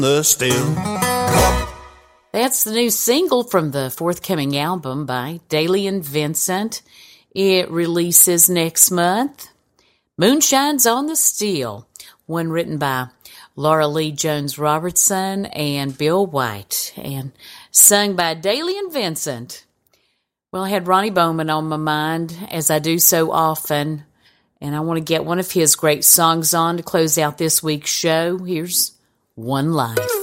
the still. That's the new single from the forthcoming album by Daly and Vincent. It releases next month. Moonshine's on the Steel, one written by Laura Lee Jones Robertson and Bill White, and sung by Daly and Vincent. Well, I had Ronnie Bowman on my mind, as I do so often, and I want to get one of his great songs on to close out this week's show. Here's One Life.